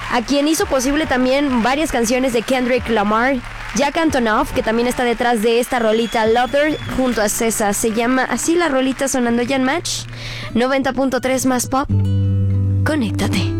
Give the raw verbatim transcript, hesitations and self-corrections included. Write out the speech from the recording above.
a quien hizo posible también varias canciones de Kendrick Lamar, Jack Antonoff, que también está detrás de esta rolita Lover, junto a César. Se llama así la rolita, sonando ya en Match noventa punto tres más pop. Conéctate.